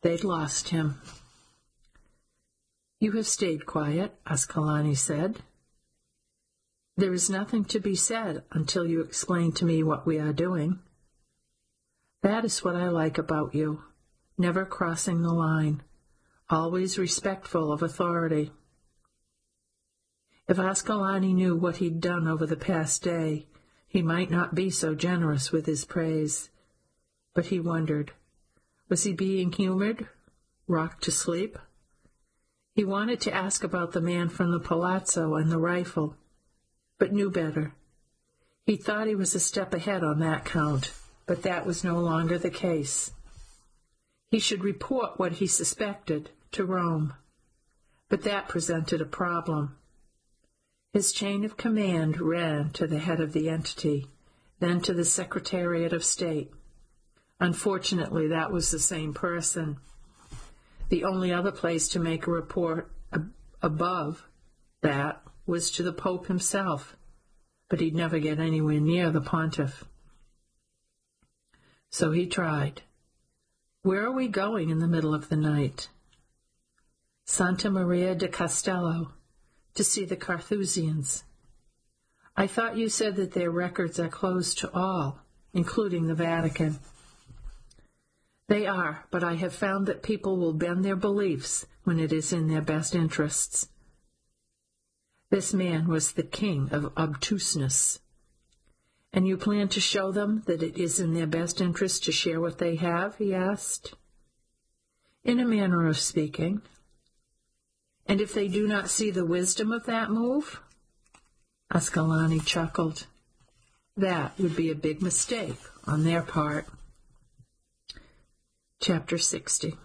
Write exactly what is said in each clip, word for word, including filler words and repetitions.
They'd lost him. "You have stayed quiet," Ascalani said. "There is nothing to be said until you explain to me what we are doing." "That is what I like about you, never crossing the line, always respectful of authority." If Ascalani knew what he'd done over the past day, he might not be so generous with his praise. But he wondered, was he being humored, rocked to sleep? He wanted to ask about the man from the palazzo and the rifle, but knew better. He thought he was a step ahead on that count, but that was no longer the case. He should report what he suspected to Rome, but that presented a problem. His chain of command ran to the head of the entity, then to the Secretariat of State. Unfortunately, that was the same person. The only other place to make a report ab- above that was to the Pope himself, but he'd never get anywhere near the pontiff. So he tried. "Where are we going in the middle of the night?" "Santa Maria de Castello, to see the Carthusians." "I thought you said that their records are closed to all, including the Vatican." "They are, but I have found that people will bend their beliefs when it is in their best interests." This man was the king of obtuseness. "And you plan to show them that it is in their best interest to share what they have?" he asked. "In a manner of speaking." "And if they do not see the wisdom of that move?" Ascalani chuckled. "That would be a big mistake on their part." Chapter sixty.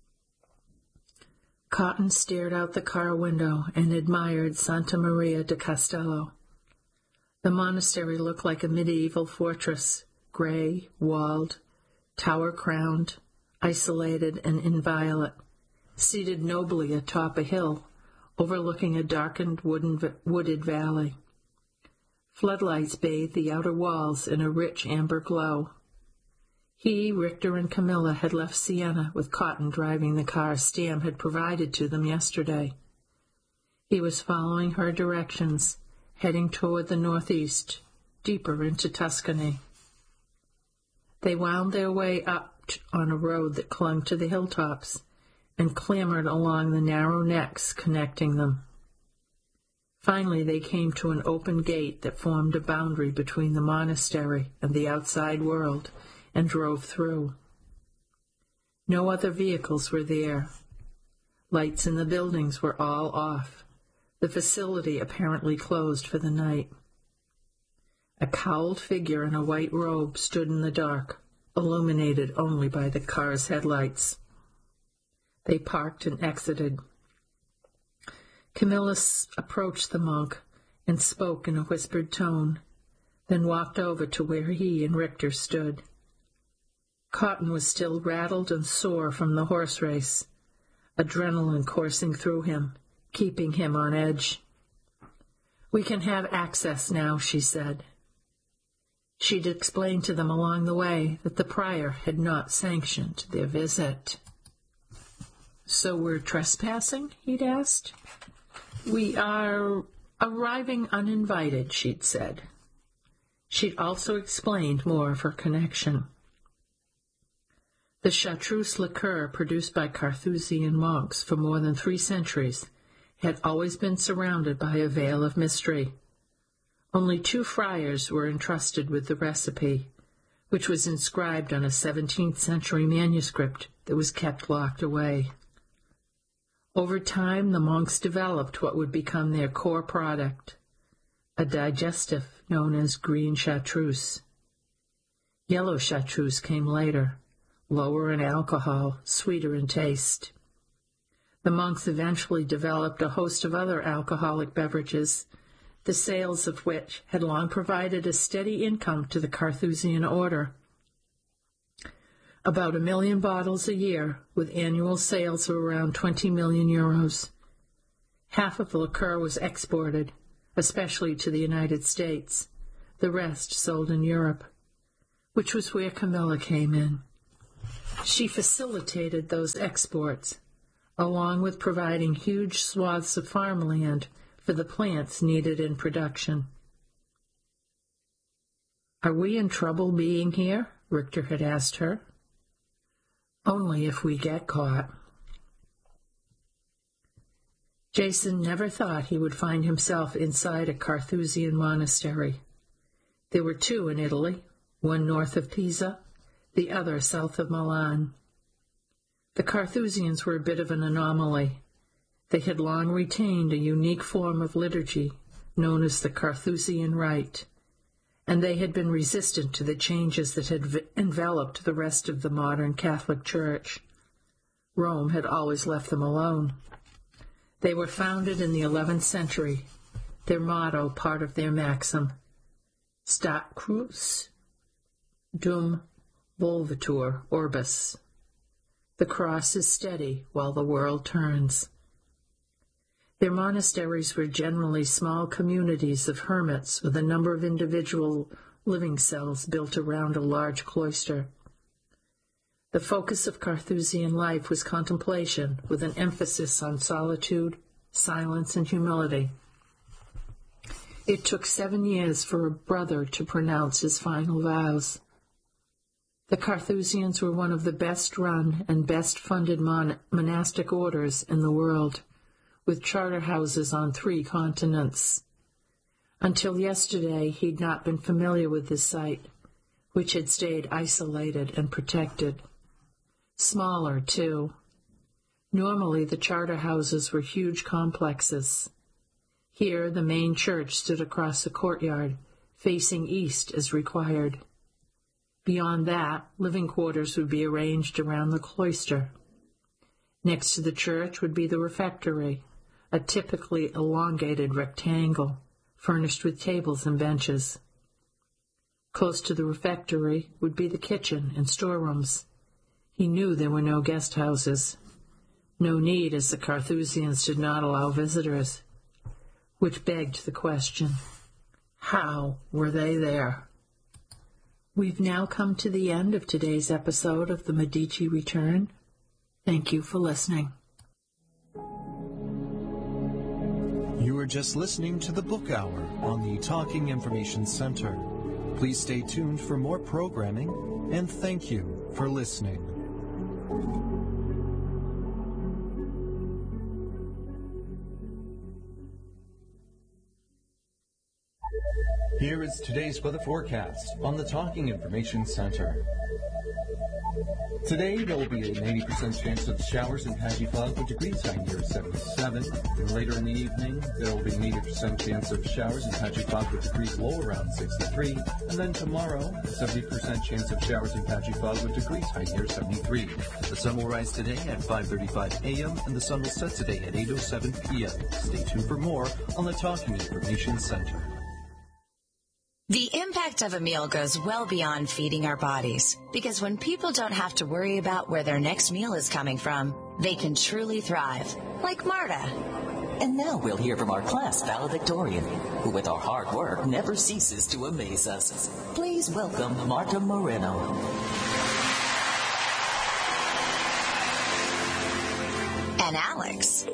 Cotton stared out the car window and admired Santa Maria de Castello. The monastery looked like a medieval fortress, gray, walled, tower-crowned, isolated and inviolate, seated nobly atop a hill, overlooking a darkened wooden, wooded valley. Floodlights bathed the outer walls in a rich amber glow. He, Richter, and Camilla had left Siena with Cotton driving the car Stam had provided to them yesterday. He was following her directions, heading toward the northeast, deeper into Tuscany. They wound their way up on a road that clung to the hilltops and clambered along the narrow necks connecting them. Finally they came to an open gate that formed a boundary between the monastery and the outside world, and drove through. No other vehicles were there. Lights in the buildings were all off, the facility apparently closed for the night. A cowled figure in a white robe stood in the dark, illuminated only by the car's headlights. They parked and exited. Camilla approached the monk and spoke in a whispered tone, then walked over to where he and Richter stood. Cotton was still rattled and sore from the horse race, adrenaline coursing through him, keeping him on edge. "We can have access now," she said. She'd explained to them along the way that the prior had not sanctioned their visit. "So we're trespassing?" he'd asked. "We are arriving uninvited," she'd said. She'd also explained more of her connection. The chartreuse liqueur produced by Carthusian monks for more than three centuries had always been surrounded by a veil of mystery. Only two friars were entrusted with the recipe, which was inscribed on a seventeenth century manuscript that was kept locked away. Over time, the monks developed what would become their core product, a digestif known as green chartreuse. Yellow chartreuse came later, lower in alcohol, sweeter in taste. The monks eventually developed a host of other alcoholic beverages, the sales of which had long provided a steady income to the Carthusian order. About a million bottles a year, with annual sales of around twenty million euros. Half of the liqueur was exported, especially to the United States. The rest sold in Europe, which was where Camilla came in. She facilitated those exports, along with providing huge swaths of farmland for the plants needed in production. "Are we in trouble being here?" Richter had asked her. "Only if we get caught." Jason never thought he would find himself inside a Carthusian monastery. There were two in Italy, one north of Pisa, the other south of Milan. The Carthusians were a bit of an anomaly. They had long retained a unique form of liturgy known as the Carthusian Rite, and they had been resistant to the changes that had v- enveloped the rest of the modern Catholic Church. Rome had always left them alone. They were founded in the eleventh century, their motto part of their maxim, Stat Crux Dum Volvitur Orbis. The cross is steady while the world turns. Their monasteries were generally small communities of hermits with a number of individual living cells built around a large cloister. The focus of Carthusian life was contemplation, with an emphasis on solitude, silence, and humility. It took seven years for a brother to pronounce his final vows. The Carthusians were one of the best-run and best-funded mon- monastic orders in the world, with charter houses on three continents. Until yesterday, he'd not been familiar with this site, which had stayed isolated and protected. Smaller, too. Normally, the charter houses were huge complexes. Here, the main church stood across the courtyard, facing east as required. Beyond that, living quarters would be arranged around the cloister. Next to the church would be the refectory, a typically elongated rectangle, furnished with tables and benches. Close to the refectory would be the kitchen and storerooms. He knew there were no guest houses. No need, as the Carthusians did not allow visitors. Which begged the question, how were they there? We've now come to the end of today's episode of The Medici Return. Thank you for listening. You are just listening to the Book Hour on the Talking Information Center. Please stay tuned for more programming, and thank you for listening. Here is today's weather forecast on the Talking Information Center. Today, there will be an eighty percent chance of showers and patchy fog with degrees high near seventy-seven. And later in the evening, there will be an eighty percent chance of showers and patchy fog with degrees low around sixty-three. And then tomorrow, a seventy percent chance of showers and patchy fog with degrees high near seventy-three. The sun will rise today at five thirty-five a.m. and the sun will set today at eight oh seven p.m. Stay tuned for more on the Talking Information Center. The impact of a meal goes well beyond feeding our bodies, because when people don't have to worry about where their next meal is coming from, they can truly thrive, like Marta. And now we'll hear from our class valedictorian, who with our hard work never ceases to amaze us. Please welcome Marta Moreno. And Alex.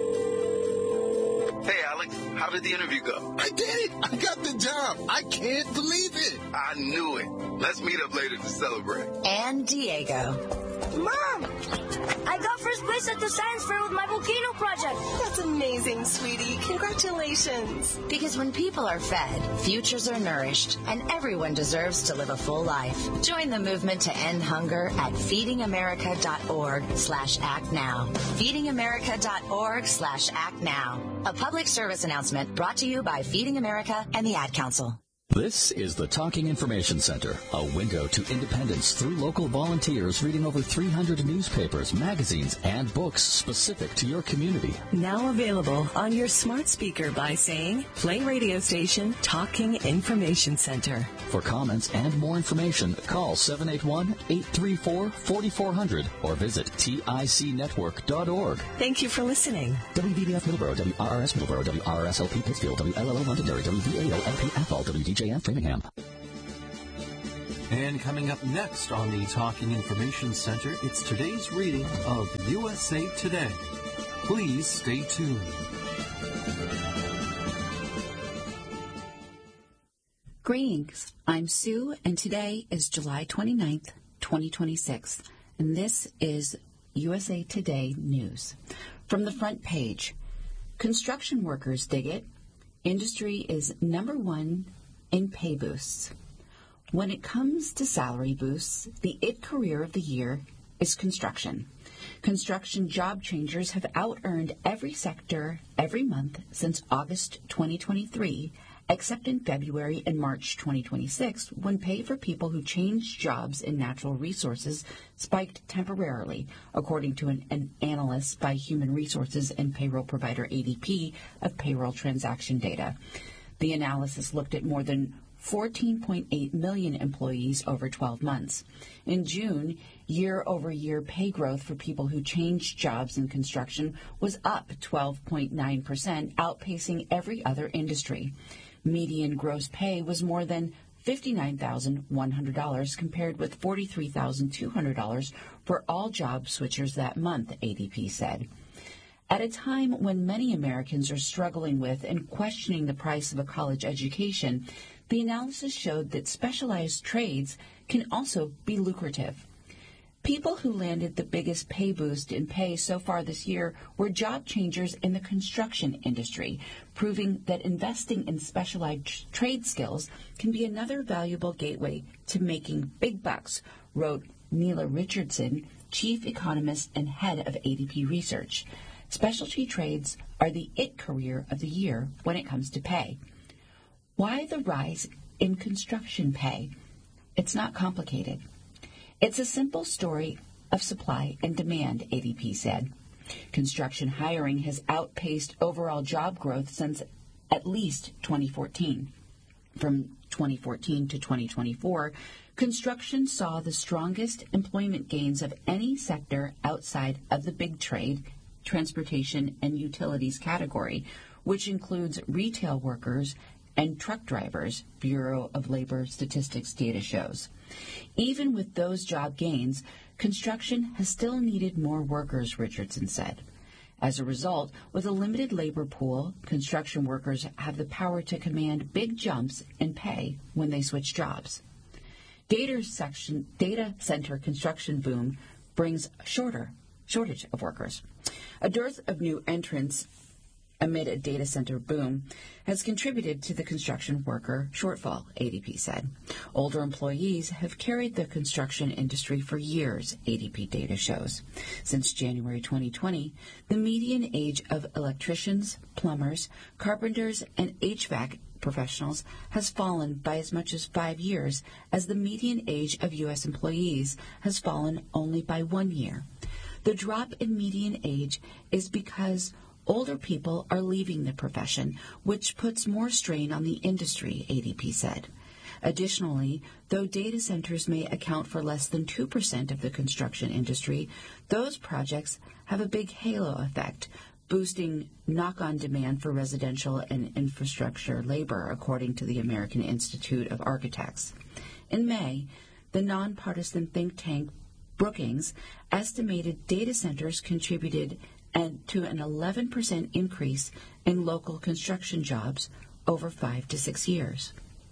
Hey, Alex, how did the interview go? I did it! I got the job! I can't believe it! I knew it. Let's meet up later to celebrate. And Diego. Mom! I got first place at the science fair with my volcano project. That's amazing, sweetie. Congratulations. Because when people are fed, futures are nourished, and everyone deserves to live a full life. Join the movement to end hunger at feedingamerica.org slash act now. feedingamerica.org slash act now. A public service announcement brought to you by Feeding America and the Ad Council. This is the Talking Information Center, a window to independence through local volunteers reading over three hundred newspapers, magazines, and books specific to your community. Now available on your smart speaker by saying, play radio station Talking Information Center. For comments and more information, call seven eight one, eight three four, four four zero zero or visit tic network dot org. Thank you for listening. W V B F Middleborough, W R R S Middleborough, W R R S L P Pittsfield, W L L O Londonderry, W V A O L P Athol, W D J F Framingham. And coming up next on the Talking Information Center, it's today's reading of U S A Today. Please stay tuned. Greetings, I'm Sue, and today is July twenty-ninth, twenty twenty-six, and this is U S A Today News. From the front page, construction workers dig it. Industry is number one in pay boosts. When it comes to salary boosts, the it career of the year is construction. Construction job changers have out-earned every sector every month since August twenty twenty-three, except in February and March twenty twenty-six, when pay for people who changed jobs in natural resources spiked temporarily, according to an, an analyst by human resources and payroll provider A D P of payroll transaction data. The analysis looked at more than fourteen point eight million employees over twelve months. In June, year-over-year pay growth for people who changed jobs in construction was up twelve point nine percent, outpacing every other industry. Median gross pay was more than fifty-nine thousand one hundred dollars compared with forty-three thousand two hundred dollars for all job switchers that month, A D P said. At a time when many Americans are struggling with and questioning the price of a college education, the analysis showed that specialized trades can also be lucrative. People who landed the biggest pay boost in pay so far this year were job changers in the construction industry, proving that investing in specialized trade skills can be another valuable gateway to making big bucks, wrote Neela Richardson, chief economist and head of A D P Research. Specialty trades are the it career of the year when it comes to pay. Why the rise in construction pay? It's not complicated. It's a simple story of supply and demand, A D P said. Construction hiring has outpaced overall job growth since at least twenty fourteen. From twenty fourteen to twenty twenty-four, construction saw the strongest employment gains of any sector outside of the big trade, transportation, and utilities category, which includes retail workers and truck drivers, Bureau of Labor Statistics data shows. Even with those job gains, construction has still needed more workers, Richardson said. As a result, with a limited labor pool, construction workers have the power to command big jumps in pay when they switch jobs. Data, section, data center construction boom brings a shorter shortage of workers. A dearth of new entrants amid a data center boom has contributed to the construction worker shortfall, A D P said. Older employees have carried the construction industry for years, A D P data shows. Since January twenty twenty, the median age of electricians, plumbers, carpenters, and H V A C professionals has fallen by as much as five years, as the median age of U S employees has fallen only by one year. The drop in median age is because older people are leaving the profession, which puts more strain on the industry, A D P said. Additionally, though data centers may account for less than two percent of the construction industry, those projects have a big halo effect, boosting knock-on demand for residential and infrastructure labor, according to the American Institute of Architects. In May, the nonpartisan think tank Brookings estimated data centers contributed and to an eleven percent increase in local construction jobs over five to six years.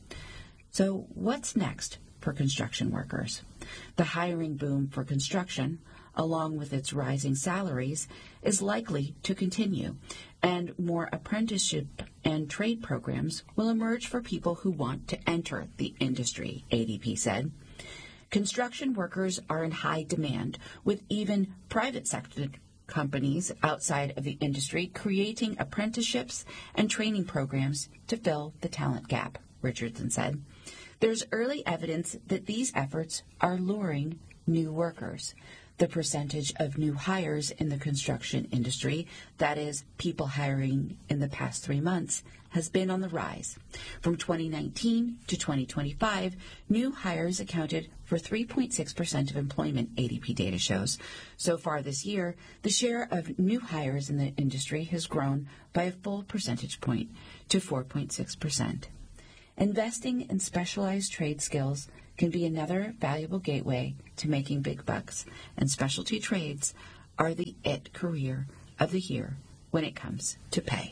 So what's next for construction workers? The hiring boom for construction, along with its rising salaries, is likely to continue, and more apprenticeship and trade programs will emerge for people who want to enter the industry, A D P said. Construction workers are in high demand, with even private sector companies outside of the industry creating apprenticeships and training programs to fill the talent gap, Richardson said. There's early evidence that these efforts are luring new workers. The percentage of new hires in the construction industry, that is, people hiring in the past three months, has been on the rise. From twenty nineteen to twenty twenty-five, new hires accounted for three point six percent of employment, A D P data shows. So far this year, the share of new hires in the industry has grown by a full percentage point to four point six percent. Investing in specialized trade skills can be another valuable gateway to making big bucks, and specialty trades are the it career of the year when it comes to pay.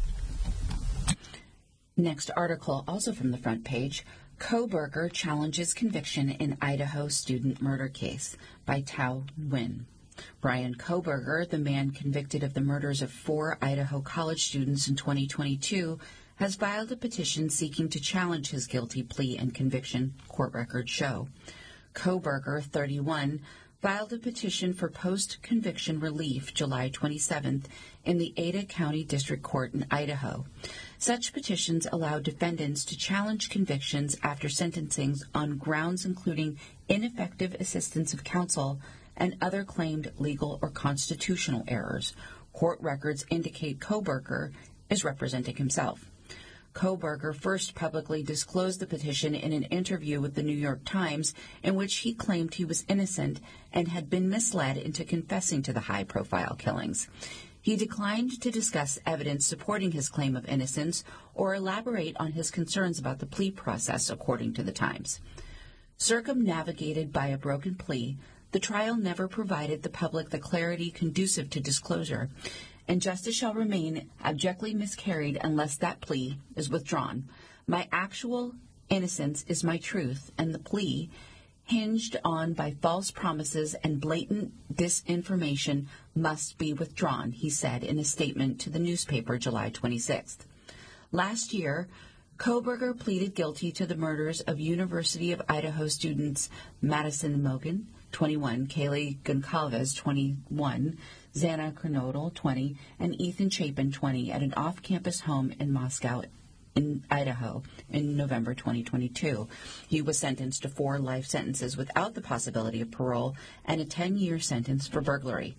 Next article, also from the front page, Kohberger challenges conviction in Idaho student murder case by Tao Nguyen. Brian Kohberger, the man convicted of the murders of four Idaho college students in twenty twenty-two, has filed a petition seeking to challenge his guilty plea and conviction, court records show. Kohberger, thirty-one, filed a petition for post-conviction relief July twenty-seventh in the Ada County District Court in Idaho. Such petitions allow defendants to challenge convictions after sentencing on grounds including ineffective assistance of counsel and other claimed legal or constitutional errors. Court records indicate Kohberger is representing himself. Kohberger first publicly disclosed the petition in an interview with the New York Times in which he claimed he was innocent and had been misled into confessing to the high-profile killings. He declined to discuss evidence supporting his claim of innocence or elaborate on his concerns about the plea process, according to the Times. Circumnavigated by a broken plea, the trial never provided the public the clarity conducive to disclosure, and justice shall remain abjectly miscarried unless that plea is withdrawn. My actual innocence is my truth, and the plea, hinged on by false promises and blatant disinformation, must be withdrawn, he said in a statement to the newspaper July twenty-sixth. Last year, Kohberger pleaded guilty to the murders of University of Idaho students Madison Mogen, twenty-one, Kaylee Goncalves, twenty-one, Xana Kernodle, twenty, and Ethan Chapin, twenty, at an off-campus home in Moscow, in Idaho, in November twenty twenty-two. He was sentenced to four life sentences without the possibility of parole and a ten-year sentence for burglary.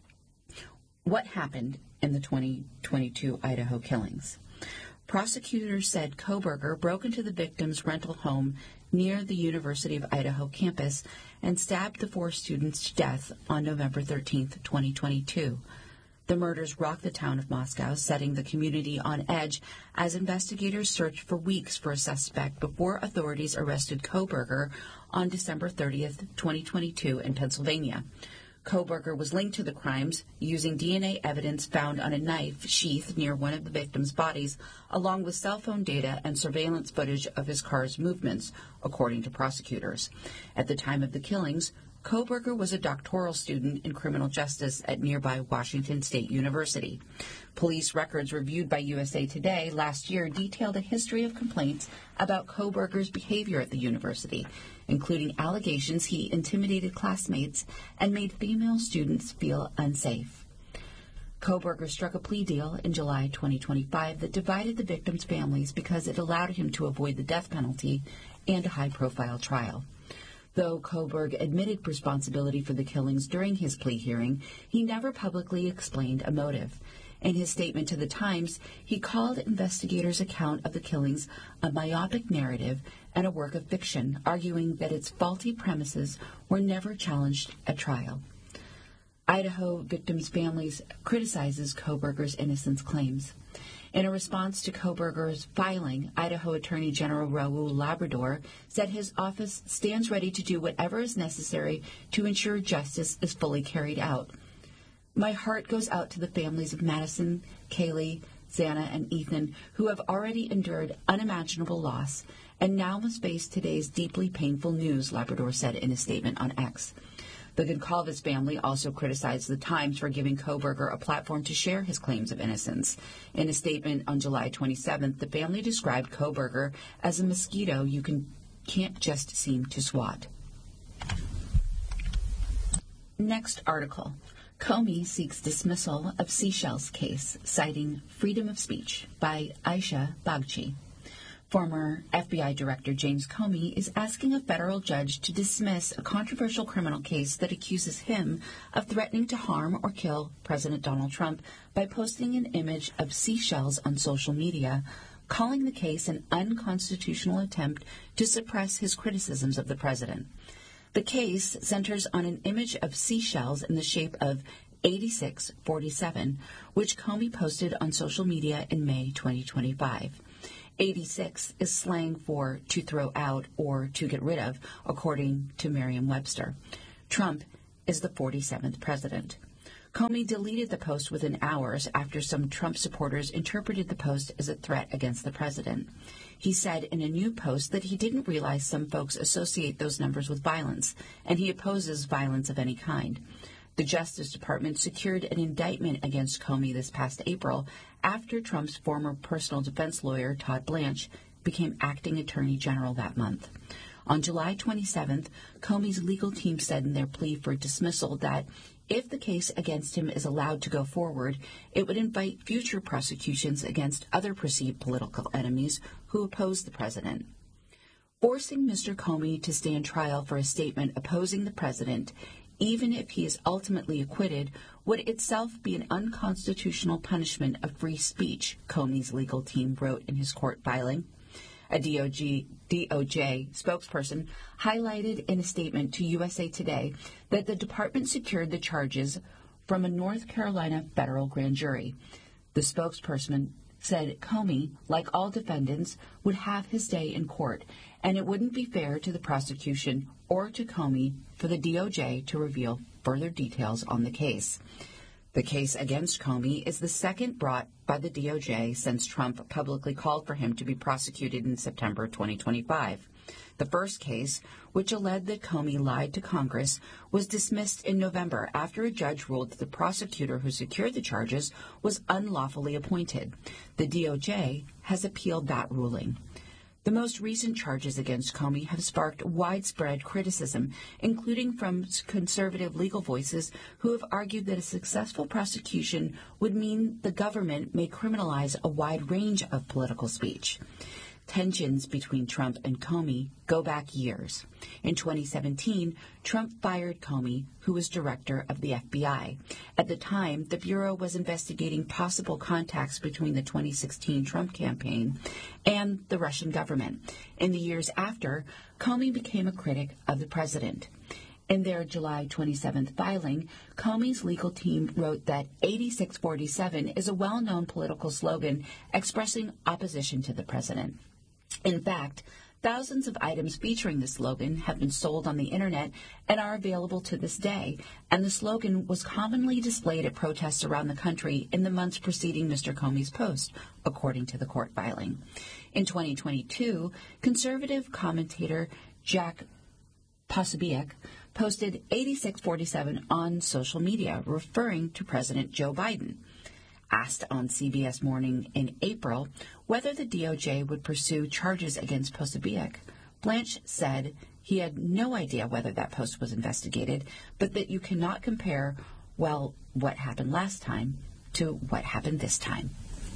What happened in the twenty twenty-two Idaho killings? Prosecutors said Kohberger broke into the victim's rental home near the University of Idaho campus and stabbed the four students to death on November thirteenth, twenty twenty-two. The murders rocked the town of Moscow, setting the community on edge as investigators searched for weeks for a suspect before authorities arrested Kohberger on December thirtieth, twenty twenty-two in Pennsylvania. Kohberger was linked to the crimes using D N A evidence found on a knife sheath near one of the victims' bodies, along with cell phone data and surveillance footage of his car's movements, according to prosecutors. At the time of the killings, Kohberger was a doctoral student in criminal justice at nearby Washington State University. Police records reviewed by U S A Today last year detailed a history of complaints about Kohberger's behavior at the university, including allegations he intimidated classmates and made female students feel unsafe. Kohberger struck a plea deal in July twenty twenty-five that divided the victims' families because it allowed him to avoid the death penalty and a high-profile trial. Though Kohberger admitted responsibility for the killings during his plea hearing, he never publicly explained a motive. In his statement to the Times, he called investigators' account of the killings a myopic narrative and a work of fiction, arguing that its faulty premises were never challenged at trial. Idaho victims' families criticizes Kohberger's innocence claims. In a response to Kohberger's filing, Idaho Attorney General Raul Labrador said his office stands ready to do whatever is necessary to ensure justice is fully carried out. My heart goes out to the families of Madison, Kaylee, Xana, and Ethan, who have already endured unimaginable loss and now must face today's deeply painful news, Labrador said in a statement on X. The Goncalves family also criticized the Times for giving Kohberger a platform to share his claims of innocence. In a statement on July twenty-seventh, the family described Kohberger as a mosquito you can, can't just seem to swat. Next article. Comey seeks dismissal of Seychelles case, citing freedom of speech, by Aisha Bagchi. Former F B I Director James Comey is asking a federal judge to dismiss a controversial criminal case that accuses him of threatening to harm or kill President Donald Trump by posting an image of seashells on social media, calling the case an unconstitutional attempt to suppress his criticisms of the president. The case centers on an image of seashells in the shape of eighty-six forty-seven, which Comey posted on social media in May twenty twenty-five. eighty-six is slang for to throw out or to get rid of, according to Merriam-Webster. Trump is the forty-seventh president. Comey deleted the post within hours after some Trump supporters interpreted the post as a threat against the president. He said in a new post that he didn't realize some folks associate those numbers with violence, and he opposes violence of any kind. The Justice Department secured an indictment against Comey this past April after Trump's former personal defense lawyer, Todd Blanche, became acting attorney general that month. On July twenty-seventh, Comey's legal team said in their plea for dismissal that if the case against him is allowed to go forward, it would invite future prosecutions against other perceived political enemies who oppose the president. Forcing Mister Comey to stand trial for a statement opposing the president, even if he is ultimately acquitted, would itself be an unconstitutional punishment of free speech, Comey's legal team wrote in his court filing. A D O J, D O J spokesperson highlighted in a statement to U S A Today that the department secured the charges from a North Carolina federal grand jury. The spokesperson said Comey, like all defendants, would have his day in court, and it wouldn't be fair to the prosecution or to Comey for the D O J to reveal further details on the case. The case against Comey is the second brought by the D O J since Trump publicly called for him to be prosecuted in September twenty twenty-five. The first case, which alleged that Comey lied to Congress, was dismissed in November after a judge ruled that the prosecutor who secured the charges was unlawfully appointed. The D O J has appealed that ruling. The most recent charges against Comey have sparked widespread criticism, including from conservative legal voices who have argued that a successful prosecution would mean the government may criminalize a wide range of political speech. Tensions between Trump and Comey go back years. In twenty seventeen, Trump fired Comey, who was director of the F B I. At the time, the Bureau was investigating possible contacts between the twenty sixteen Trump campaign and the Russian government. In the years after, Comey became a critic of the president. In their July twenty-seventh filing, Comey's legal team wrote that eighty-six forty-seven is a well-known political slogan expressing opposition to the president. In fact, thousands of items featuring the slogan have been sold on the Internet and are available to this day, and the slogan was commonly displayed at protests around the country in the months preceding Mister Comey's post, according to the court filing. In twenty twenty-two, conservative commentator Jack Posobiec posted eighty-six forty-seven on social media, referring to President Joe Biden. Asked on C B S Morning in April whether the D O J would pursue charges against Posobiec, Blanche said he had no idea whether that post was investigated, but that you cannot compare, well, what happened last time to what happened this time.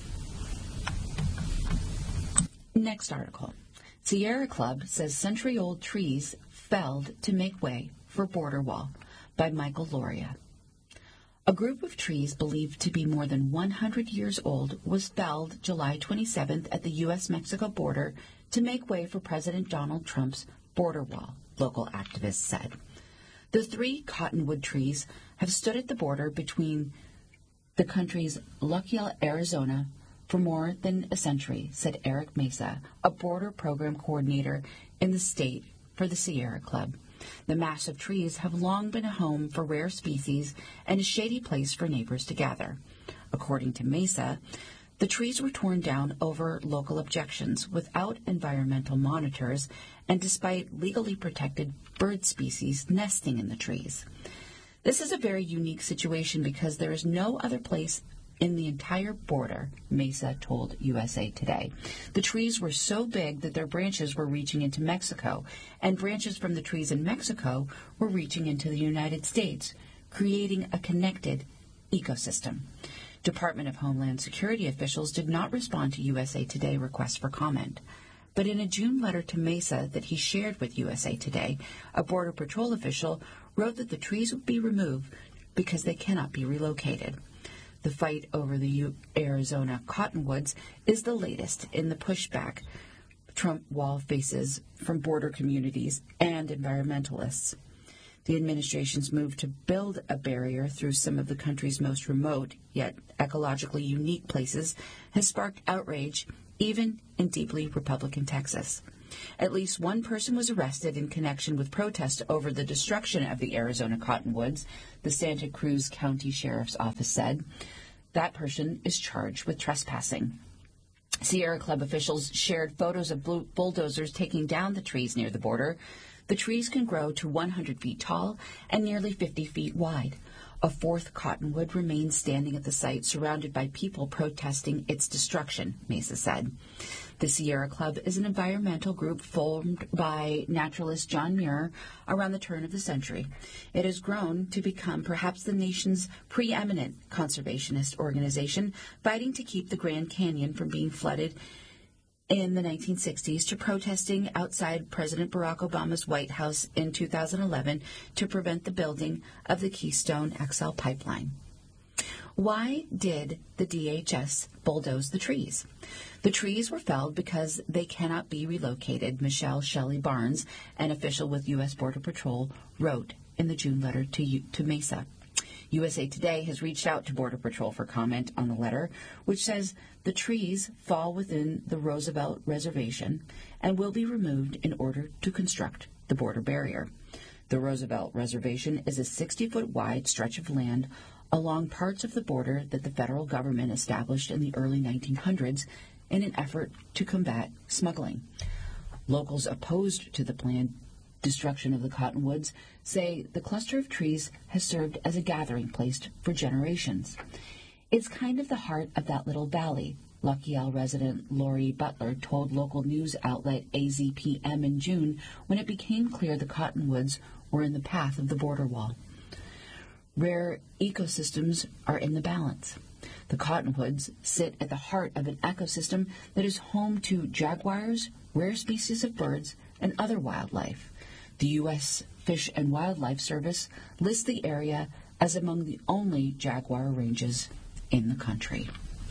Next article. Sierra Club says century-old trees felled to make way for border wall, by Michael Loria. A group of trees believed to be more than one hundred years old was felled July twenty-seventh at the U S Mexico border to make way for President Donald Trump's border wall, local activists said. The three cottonwood trees have stood at the border between the country's Lochiel, Arizona, for more than a century, said Eric Mesa, a border program coordinator in the state for the Sierra Club. The massive trees have long been a home for rare species and a shady place for neighbors to gather. According to Mesa, the trees were torn down over local objections without environmental monitors and despite legally protected bird species nesting in the trees. This is a very unique situation because there is no other place in the entire border, Mesa told U S A Today. The trees were so big that their branches were reaching into Mexico, and branches from the trees in Mexico were reaching into the United States, creating a connected ecosystem. Department of Homeland Security officials did not respond to U S A Today requests for comment. But in a June letter to Mesa that he shared with U S A Today, a Border Patrol official wrote that the trees would be removed because they cannot be relocated. The fight over the U- Arizona cottonwoods is the latest in the pushback Trump wall faces from border communities and environmentalists. The administration's move to build a barrier through some of the country's most remote, yet ecologically unique places has sparked outrage even in deeply Republican Texas. At least one person was arrested in connection with protests over the destruction of the Arizona cottonwoods, the Santa Cruz County Sheriff's Office said. That person is charged with trespassing. Sierra Club officials shared photos of bulldozers taking down the trees near the border. The trees can grow to one hundred feet tall and nearly fifty feet wide. A fourth cottonwood remains standing at the site, surrounded by people protesting its destruction, Mesa said. The Sierra Club is an environmental group formed by naturalist John Muir around the turn of the century. It has grown to become perhaps the nation's preeminent conservationist organization, fighting to keep the Grand Canyon from being flooded in the nineteen sixties to protesting outside President Barack Obama's White House in two thousand eleven to prevent the building of the Keystone X L pipeline. Why did the D H S bulldoze the trees? The trees were felled because they cannot be relocated, Michelle Shelley Barnes, an official with U S Border Patrol, wrote in the June letter to, U- to Mesa. U S A Today has reached out to Border Patrol for comment on the letter, which says the trees fall within the Roosevelt Reservation and will be removed in order to construct the border barrier. The Roosevelt Reservation is a sixty-foot wide stretch of land along parts of the border that the federal government established in the early nineteen hundreds in an effort to combat smuggling. Locals opposed to the planned destruction of the cottonwoods say the cluster of trees has served as a gathering place for generations. It's kind of the heart of that little valley, Lucky L resident Lori Butler told local news outlet A Z P M in June when it became clear the cottonwoods were in the path of the border wall. Rare ecosystems are in the balance. The cottonwoods sit at the heart of an ecosystem that is home to jaguars, rare species of birds, and other wildlife. The U S Fish and Wildlife Service lists the area as among the only jaguar ranges in the country.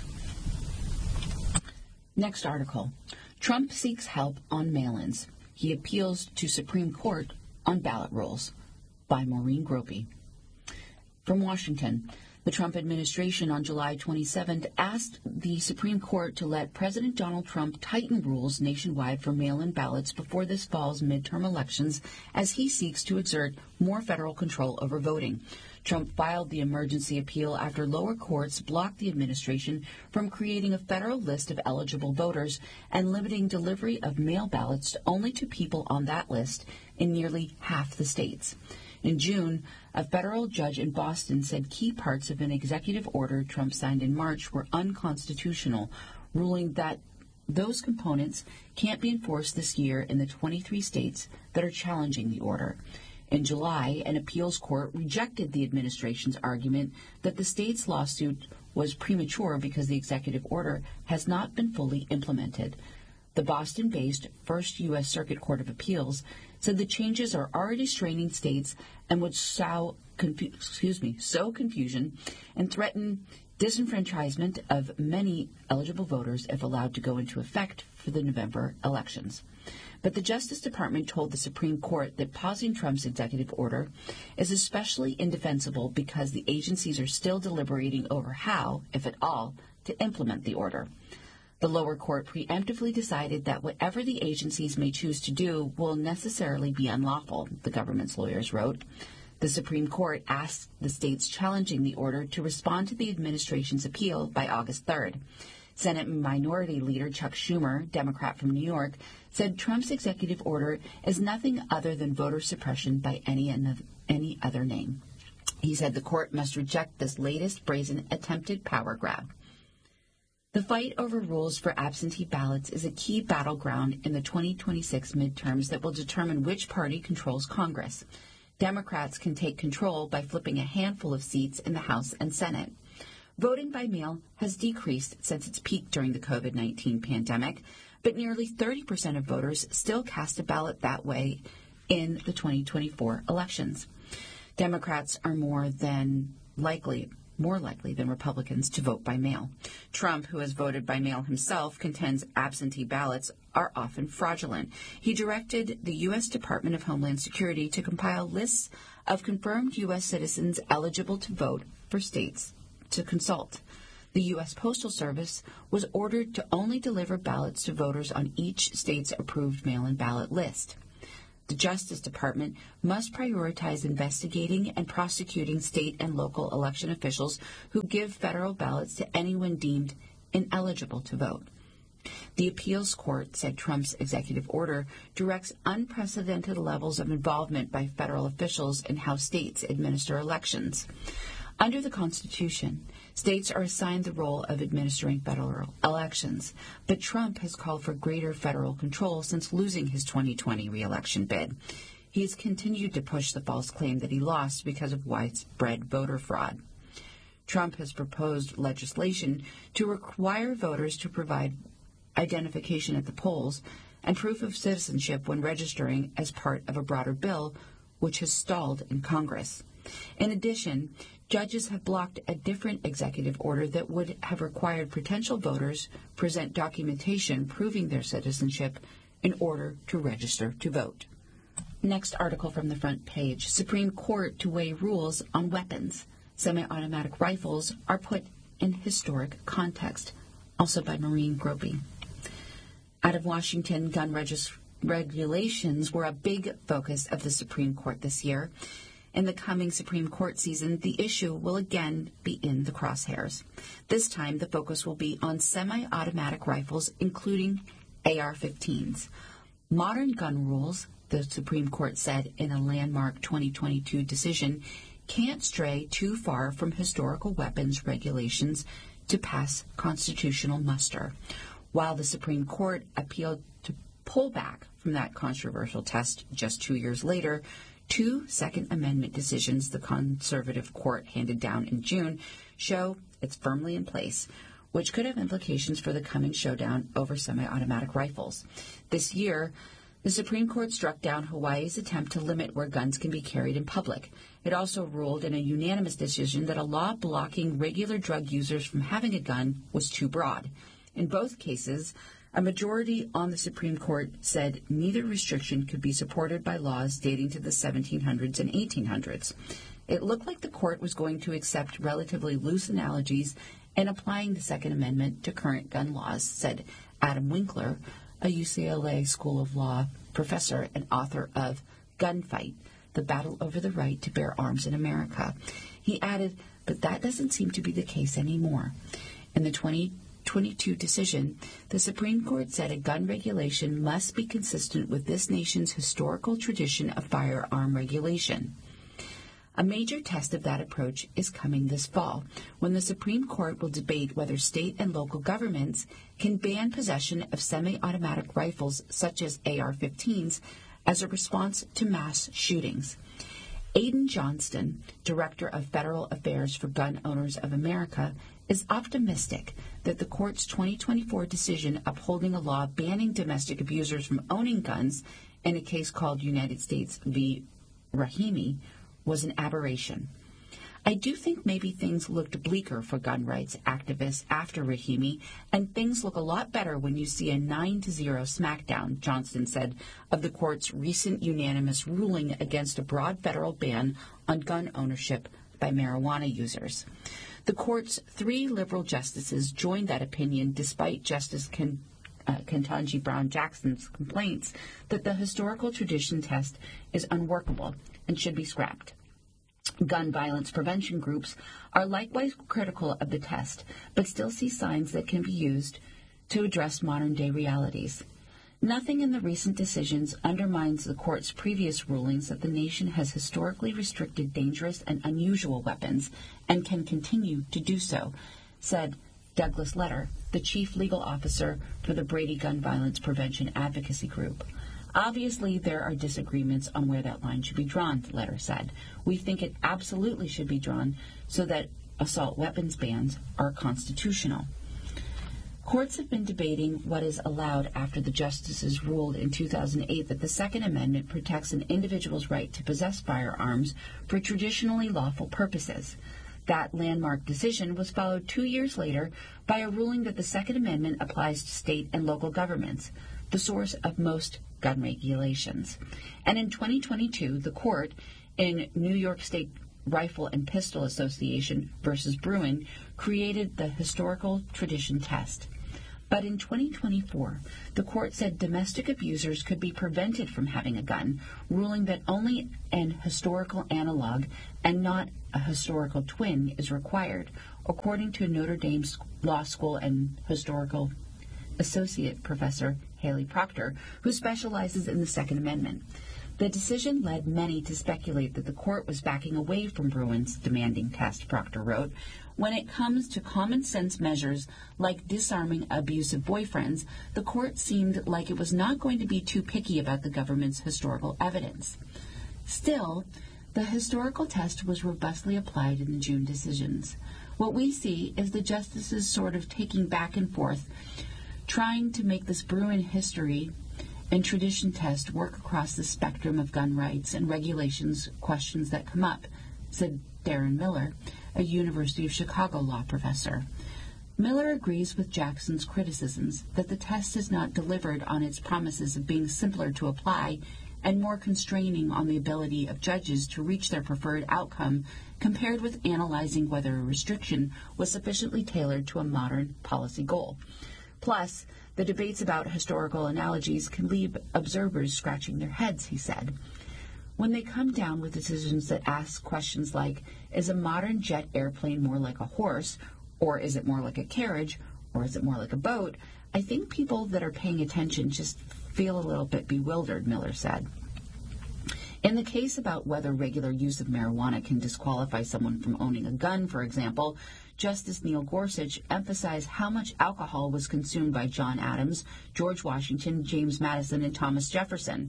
Next article. Trump seeks help on mail-ins. He appeals to Supreme Court on ballot rules. By Maureen Gropey. From Washington, the Trump administration on July twenty-seventh asked the Supreme Court to let President Donald Trump tighten rules nationwide for mail-in ballots before this fall's midterm elections as he seeks to exert more federal control over voting. Trump filed the emergency appeal after lower courts blocked the administration from creating a federal list of eligible voters and limiting delivery of mail ballots only to people on that list in nearly half the states. In June, a federal judge in Boston said key parts of an executive order Trump signed in March were unconstitutional, ruling that those components can't be enforced this year in the twenty-three states that are challenging the order. In July, an appeals court rejected the administration's argument that the state's lawsuit was premature because the executive order has not been fully implemented. The Boston-based First U S Circuit Court of Appeals said the changes are already straining states and would sow, confu- excuse me, sow confusion and threaten disenfranchisement of many eligible voters if allowed to go into effect for the November elections. But the Justice Department told the Supreme Court that pausing Trump's executive order is especially indefensible because the agencies are still deliberating over how, if at all, to implement the order. The lower court preemptively decided that whatever the agencies may choose to do will necessarily be unlawful, the government's lawyers wrote. The Supreme Court asked the states challenging the order to respond to the administration's appeal by August third. Senate Minority Leader Chuck Schumer, Democrat from New York, said Trump's executive order is nothing other than voter suppression by any another, any other name. He said the court must reject this latest brazen attempted power grab. The fight over rules for absentee ballots is a key battleground in the twenty twenty-six midterms that will determine which party controls Congress. Democrats can take control by flipping a handful of seats in the House and Senate. Voting by mail has decreased since its peak during the covid nineteen pandemic, but nearly thirty percent of voters still cast a ballot that way in the twenty twenty-four elections. Democrats are more than likely more likely than Republicans to vote by mail. Trump, who has voted by mail himself, contends absentee ballots are often fraudulent. He directed the U S Department of Homeland Security to compile lists of confirmed U S citizens eligible to vote for states to consult. The U S Postal Service was ordered to only deliver ballots to voters on each state's approved mail-in ballot list. The Justice Department must prioritize investigating and prosecuting state and local election officials who give federal ballots to anyone deemed ineligible to vote. The appeals court said Trump's executive order directs unprecedented levels of involvement by federal officials in how states administer elections. Under the Constitution, states are assigned the role of administering federal elections, but Trump has called for greater federal control since losing his twenty twenty re-election bid. He has continued to push the false claim that he lost because of widespread voter fraud. Trump has proposed legislation to require voters to provide identification at the polls and proof of citizenship when registering as part of a broader bill, which has stalled in Congress. In addition, judges have blocked a different executive order that would have required potential voters present documentation proving their citizenship in order to register to vote. Next article from the front page, Supreme Court to weigh rules on weapons. Semi-automatic rifles are put in historic context, also by Maureen Groby. Out of Washington, gun regis- regulations were a big focus of the Supreme Court this year. In the coming Supreme Court season, the issue will again be in the crosshairs. This time, the focus will be on semi-automatic rifles, including A R fifteens. Modern gun rules, the Supreme Court said in a landmark twenty twenty-two decision, can't stray too far from historical weapons regulations to pass constitutional muster. While the Supreme Court appealed to pull back from that controversial test just two years later, two Second Amendment decisions the conservative court handed down in June show it's firmly in place, which could have implications for the coming showdown over semi-automatic rifles. This year, the Supreme Court struck down Hawaii's attempt to limit where guns can be carried in public. It also ruled in a unanimous decision that a law blocking regular drug users from having a gun was too broad. In both cases, a majority on the Supreme Court said neither restriction could be supported by laws dating to the seventeen hundreds and eighteen hundreds. It looked like the court was going to accept relatively loose analogies in applying the Second Amendment to current gun laws, said Adam Winkler, a U C L A School of Law professor and author of Gunfight, The Battle Over the Right to Bear Arms in America. He added, but that doesn't seem to be the case anymore. In the twenty twenty-two decision, the Supreme Court said a gun regulation must be consistent with this nation's historical tradition of firearm regulation. A major test of that approach is coming this fall, when the Supreme Court will debate whether state and local governments can ban possession of semi-automatic rifles such as A R fifteens as a response to mass shootings. Aidan Johnston, Director of Federal Affairs for Gun Owners of America, is optimistic that the court's twenty twenty-four decision upholding a law banning domestic abusers from owning guns in a case called United States v. Rahimi was an aberration. I do think maybe things looked bleaker for gun rights activists after Rahimi, and things look a lot better when you see a nine to zero smackdown, Johnston said of the court's recent unanimous ruling against a broad federal ban on gun ownership by marijuana users. The court's three liberal justices joined that opinion despite Justice Ken, uh, Ketanji Brown Jackson's complaints that the historical tradition test is unworkable and should be scrapped. Gun violence prevention groups are likewise critical of the test, but still see signs that can be used to address modern-day realities. Nothing in the recent decisions undermines the court's previous rulings that the nation has historically restricted dangerous and unusual weapons and can continue to do so, said Douglas Letter, the chief legal officer for the Brady Gun Violence Prevention Advocacy Group. Obviously, there are disagreements on where that line should be drawn, Letter said. We think it absolutely should be drawn so that assault weapons bans are constitutional. Courts have been debating what is allowed after the justices ruled in two thousand eight that the Second Amendment protects an individual's right to possess firearms for traditionally lawful purposes. That landmark decision was followed two years later by a ruling that the Second Amendment applies to state and local governments, the source of most gun regulations. And in twenty twenty-two, the court in New York State Rifle and Pistol Association versus Bruin created the historical tradition test. But in twenty twenty-four, the court said domestic abusers could be prevented from having a gun, ruling that only an historical analog and not a historical twin is required, according to Notre Dame Law School and historical associate professor Haley Proctor, who specializes in the Second Amendment. The decision led many to speculate that the court was backing away from Bruin's demanding test, Proctor wrote. When it comes to common sense measures like disarming abusive boyfriends, the court seemed like it was not going to be too picky about the government's historical evidence. Still, the historical test was robustly applied in the June decisions. What we see is the justices sort of taking back and forth, trying to make this Bruin history and tradition test work across the spectrum of gun rights and regulations questions that come up, said Darren Miller, a University of Chicago law professor. Miller agrees with Jackson's criticisms that the test has not delivered on its promises of being simpler to apply and more constraining on the ability of judges to reach their preferred outcome compared with analyzing whether a restriction was sufficiently tailored to a modern policy goal. Plus, the debates about historical analogies can leave observers scratching their heads, he said. When they come down with decisions that ask questions like, is a modern jet airplane more like a horse, or is it more like a carriage, or is it more like a boat, I think people that are paying attention just feel a little bit bewildered, Miller said. In the case about whether regular use of marijuana can disqualify someone from owning a gun, for example, Justice Neil Gorsuch emphasized how much alcohol was consumed by John Adams, George Washington, James Madison, and Thomas Jefferson.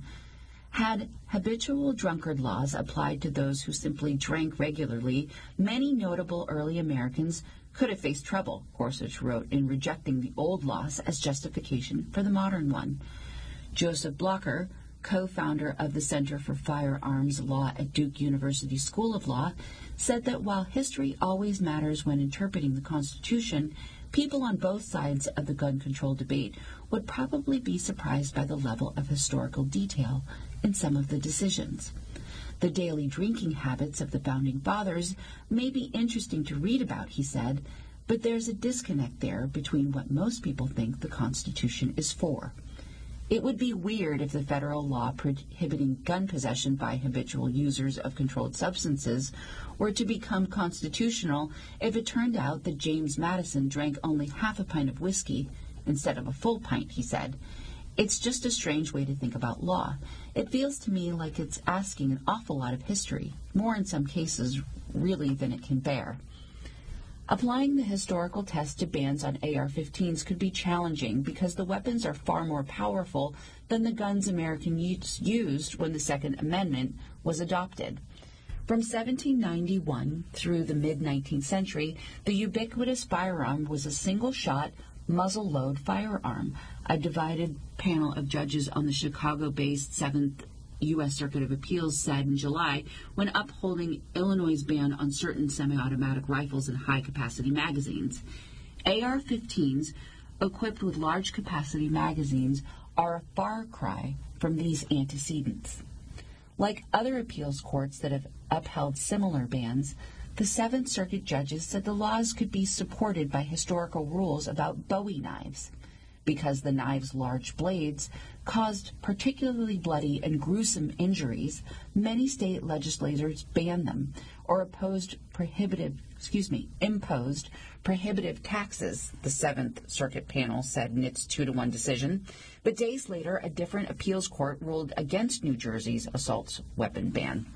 Had habitual drunkard laws applied to those who simply drank regularly, many notable early Americans could have faced trouble, Gorsuch wrote, in rejecting the old laws as justification for the modern one. Joseph Blocher, co-founder of the Center for Firearms Law at Duke University School of Law, said that while history always matters when interpreting the Constitution, people on both sides of the gun control debate would probably be surprised by the level of historical detail in some of the decisions. The daily drinking habits of the Founding Fathers may be interesting to read about, he said, but there's a disconnect there between what most people think the Constitution is for. It would be weird if the federal law prohibiting gun possession by habitual users of controlled substances were to become constitutional if it turned out that James Madison drank only half a pint of whiskey instead of a full pint, he said. It's just a strange way to think about law. It feels to me like it's asking an awful lot of history, more in some cases really than it can bear. Applying the historical test to bans on A R fifteens could be challenging because the weapons are far more powerful than the guns Americans used when the Second Amendment was adopted. From seventeen ninety-one through the mid-nineteenth century, the ubiquitous firearm was a single-shot, muzzle-load firearm. A divided panel of judges on the Chicago-based Seventh U S Circuit of Appeals said in July, when upholding Illinois' ban on certain semi-automatic rifles and high-capacity magazines. A R fifteens, equipped with large-capacity magazines, are a far cry from these antecedents. Like other appeals courts that have upheld similar bans, the Seventh Circuit judges said the laws could be supported by historical rules about Bowie knives. Because the knives' large blades caused particularly bloody and gruesome injuries, many state legislators banned them or opposed prohibitive, excuse me, imposed prohibitive taxes, the Seventh Circuit panel said in its two to one decision. But days later, a different appeals court ruled against New Jersey's assault weapon ban.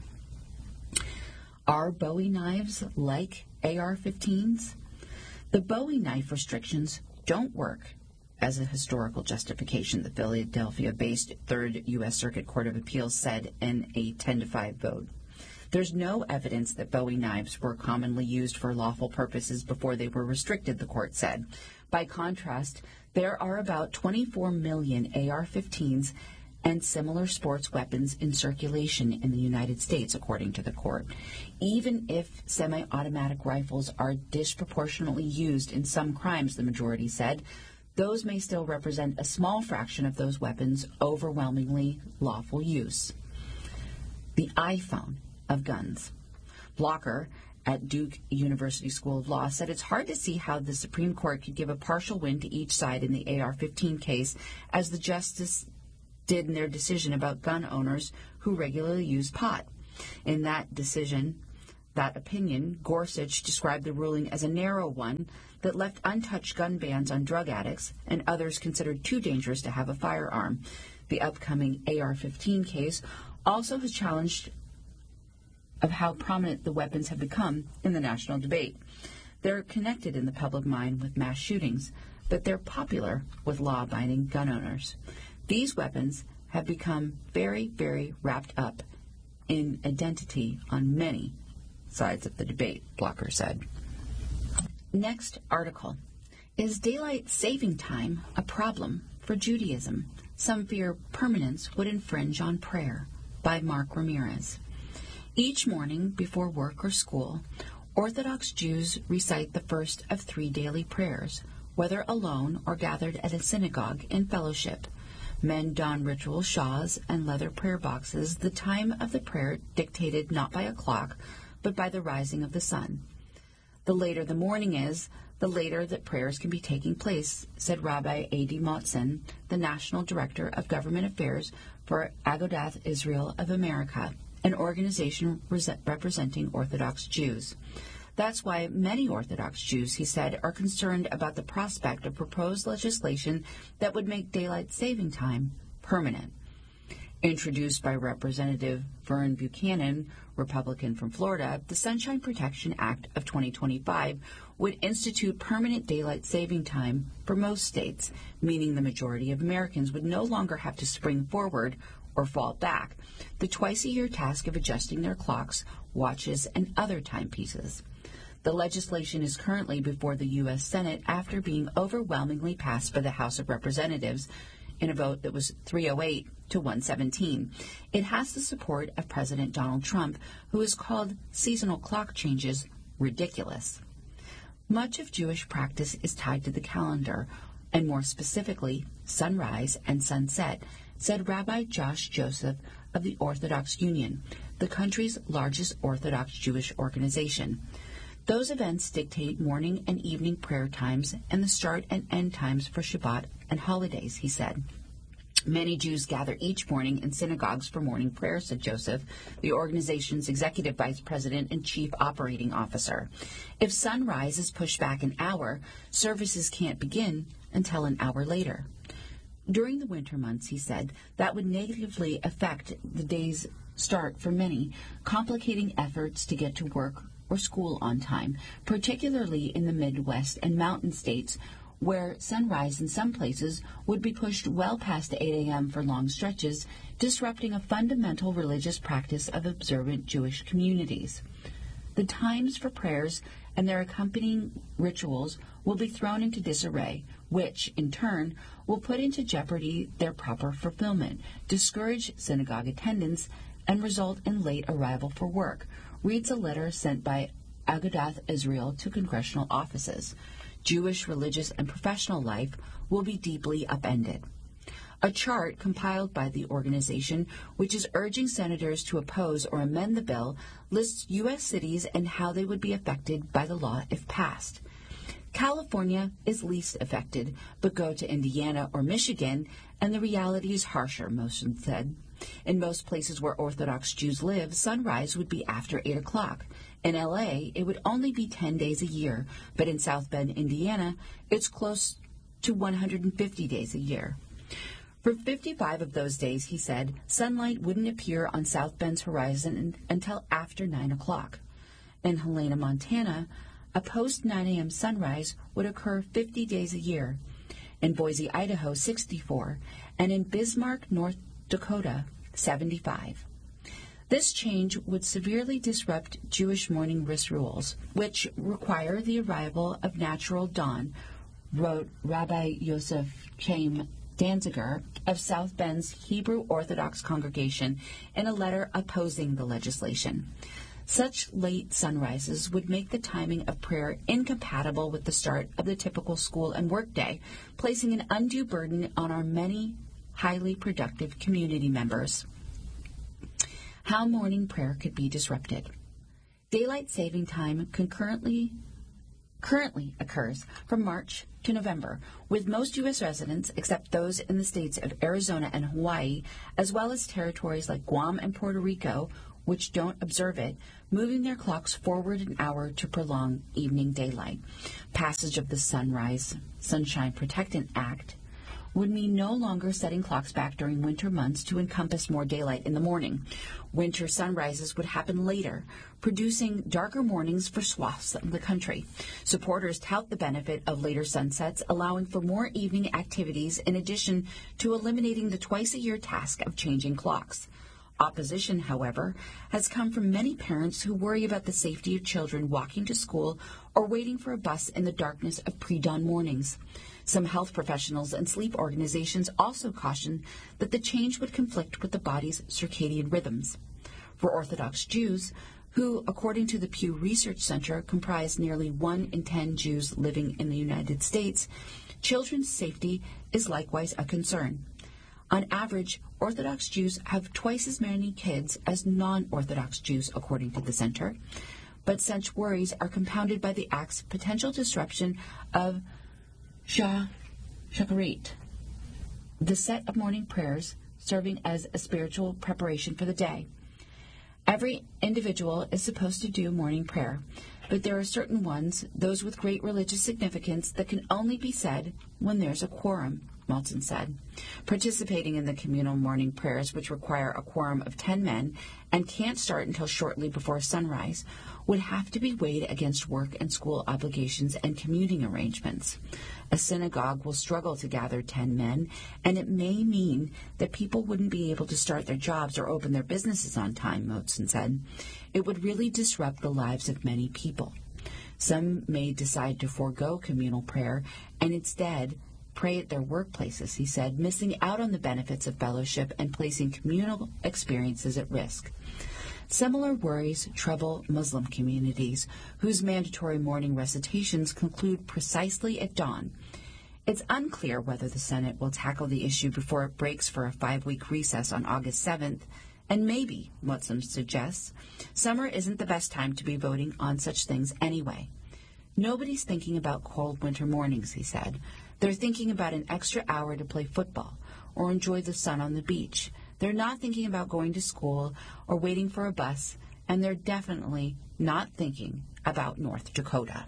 Are Bowie knives like A R fifteens? The Bowie knife restrictions don't work as a historical justification, the Philadelphia-based Third U S Circuit Court of Appeals said in a ten to five vote. There's no evidence that Bowie knives were commonly used for lawful purposes before they were restricted, the court said. By contrast, there are about twenty-four million A R fifteens and similar sports weapons in circulation in the United States, according to the court. Even if semi-automatic rifles are disproportionately used in some crimes, the majority said, those may still represent a small fraction of those weapons' overwhelmingly lawful use. The iPhone of guns. Blocker at Duke University School of Law said it's hard to see how the Supreme Court could give a partial win to each side in the A R fifteen case, as the justice did in their decision about gun owners who regularly use pot. In that decision, that opinion, Gorsuch described the ruling as a narrow one that left untouched gun bans on drug addicts and others considered too dangerous to have a firearm. The upcoming A R fifteen case also has challenged of how prominent the weapons have become in the national debate. They're connected in the public mind with mass shootings, but they're popular with law-abiding gun owners. These weapons have become very, very wrapped up in identity on many sides of the debate, Blocker said. Next article. Is daylight saving time a problem for Judaism? Some fear permanence would infringe on prayer, by Mark Ramirez. Each morning before work or school, Orthodox Jews recite the first of three daily prayers, whether alone or gathered at a synagogue in fellowship. Men don ritual shawls and leather prayer boxes, the time of the prayer dictated not by a clock, but by the rising of the sun. The later the morning is, the later that prayers can be taking place, said Rabbi Adi Motzen, the National Director of Government Affairs for Agudath Israel of America, an organization representing Orthodox Jews. That's why many Orthodox Jews, he said, are concerned about the prospect of proposed legislation that would make daylight saving time permanent. Introduced by Representative Vern Buchanan, Republican from Florida, the Sunshine Protection Act of twenty twenty-five would institute permanent daylight saving time for most states, meaning the majority of Americans would no longer have to spring forward or fall back, the twice-a-year task of adjusting their clocks, watches, and other timepieces. The legislation is currently before the U S Senate after being overwhelmingly passed by the House of Representatives in a vote that was three oh eight to one seventeen. It has the support of President Donald Trump, who has called seasonal clock changes ridiculous. Much of Jewish practice is tied to the calendar, and more specifically, sunrise and sunset, said Rabbi Josh Joseph of the Orthodox Union, the country's largest Orthodox Jewish organization. Those events dictate morning and evening prayer times and the start and end times for Shabbat and holidays, he said. Many Jews gather each morning in synagogues for morning prayer, said Joseph, the organization's executive vice president and chief operating officer. If sunrise is pushed back an hour, services can't begin until an hour later. During the winter months, he said, that would negatively affect the day's start for many, complicating efforts to get to work or school on time, particularly in the Midwest and mountain states, where sunrise in some places would be pushed well past eight a.m. for long stretches, disrupting a fundamental religious practice of observant Jewish communities. The times for prayers and their accompanying rituals will be thrown into disarray, which, in turn, will put into jeopardy their proper fulfillment, discourage synagogue attendance, and result in late arrival for work, reads a letter sent by Agudath Israel to congressional offices. Jewish religious and professional life will be deeply upended. A chart compiled by the organization, which is urging senators to oppose or amend the bill, lists U S cities and how they would be affected by the law if passed. California is least affected, but go to Indiana or Michigan, and the reality is harsher, Motion said. In most places where Orthodox Jews live, sunrise would be after eight o'clock. In L A, it would only be ten days a year, but in South Bend, Indiana, it's close to one hundred fifty days a year. For fifty-five of those days, he said, sunlight wouldn't appear on South Bend's horizon until after nine o'clock. In Helena, Montana, a post-nine a.m. sunrise would occur fifty days a year. In Boise, Idaho, sixty-four, and in Bismarck, North Dakota, seventy-five. This change would severely disrupt Jewish morning rituals, which require the arrival of natural dawn, wrote Rabbi Yosef Chaim Danziger of South Bend's Hebrew Orthodox congregation in a letter opposing the legislation. Such late sunrises would make the timing of prayer incompatible with the start of the typical school and workday, placing an undue burden on our many highly productive community members. How morning prayer could be disrupted. Daylight saving time concurrently currently occurs from March to November, with most U S residents, except those in the states of Arizona and Hawaii, as well as territories like Guam and Puerto Rico, which don't observe it, moving their clocks forward an hour to prolong evening daylight. Passage of the Sunrise Sunshine Protectant Act would mean no longer setting clocks back during winter months to encompass more daylight in the morning. Winter sunrises would happen later, producing darker mornings for swaths of the country. Supporters tout the benefit of later sunsets, allowing for more evening activities in addition to eliminating the twice-a-year task of changing clocks. Opposition, however, has come from many parents who worry about the safety of children walking to school or waiting for a bus in the darkness of pre-dawn mornings. Some health professionals and sleep organizations also caution that the change would conflict with the body's circadian rhythms. For Orthodox Jews, who, according to the Pew Research Center, comprise nearly one in ten Jews living in the United States, children's safety is likewise a concern. On average, Orthodox Jews have twice as many kids as non-Orthodox Jews, according to the center. But such worries are compounded by the act's potential disruption of Shacharit, the set of morning prayers serving as a spiritual preparation for the day. Every individual is supposed to do morning prayer, but there are certain ones, those with great religious significance, that can only be said when there's a quorum, Malton said. Participating in the communal morning prayers, which require a quorum of ten men and can't start until shortly before sunrise, would have to be weighed against work and school obligations and commuting arrangements. A synagogue will struggle to gather ten men, and it may mean that people wouldn't be able to start their jobs or open their businesses on time, Motzen said. It would really disrupt the lives of many people. Some may decide to forego communal prayer and instead pray at their workplaces, he said, missing out on the benefits of fellowship and placing communal experiences at risk. Similar worries trouble Muslim communities, whose mandatory morning recitations conclude precisely at dawn. It's unclear whether the Senate will tackle the issue before it breaks for a five-week recess on August seventh, and maybe, Watson suggests, summer isn't the best time to be voting on such things anyway. Nobody's thinking about cold winter mornings, he said. They're thinking about an extra hour to play football or enjoy the sun on the beach. They're not thinking about going to school or waiting for a bus, and they're definitely not thinking about North Dakota.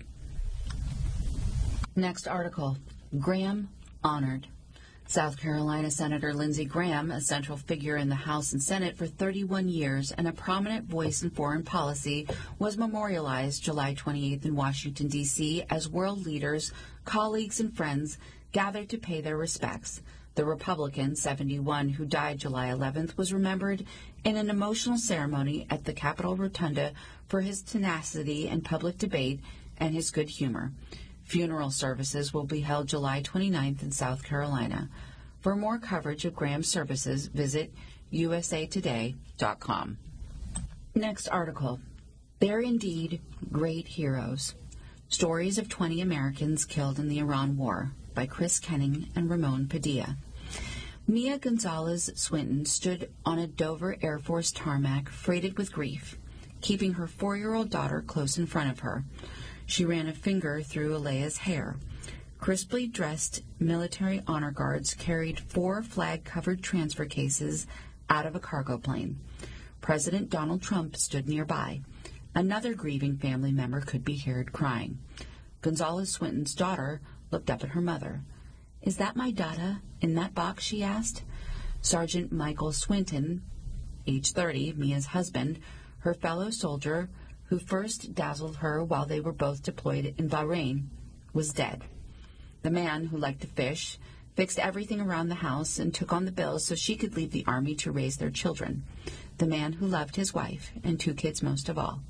Next article, Graham honored. South Carolina Senator Lindsey Graham, a central figure in the House and Senate for thirty-one years and a prominent voice in foreign policy, was memorialized July twenty-eighth in Washington, D C as world leaders, colleagues, and friends gathered to pay their respects. The Republican, seventy-one, who died July eleventh, was remembered in an emotional ceremony at the Capitol Rotunda for his tenacity in public debate and his good humor. Funeral services will be held July twenty-ninth in South Carolina. For more coverage of Graham's services, visit U S A today dot com. Next article, They're Indeed Great Heroes. Stories of twenty Americans Killed in the Iran War by Chris Kenning and Ramon Padilla. Mia Gonzalez Swinton stood on a Dover Air Force tarmac freighted with grief, keeping her four-year-old daughter close in front of her. She ran a finger through Alea's hair. Crisply dressed military honor guards carried four flag-covered transfer cases out of a cargo plane. President Donald Trump stood nearby. Another grieving family member could be heard crying. Gonzalez Swinton's daughter looked up at her mother. "Is that my Dada in that box?" she asked. Sergeant Michael Swinton, age thirty, Mia's husband, her fellow soldier, who first dazzled her while they were both deployed in Bahrain, was dead. The man, who liked to fish, fixed everything around the house and took on the bills so she could leave the Army to raise their children. The man who loved his wife and two kids most of all.